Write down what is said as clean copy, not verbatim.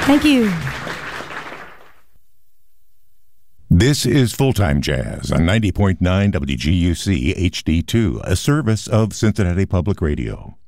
Thank you. This is Full-Time Jazz on 90.9 WGUC HD2, a service of Cincinnati Public Radio.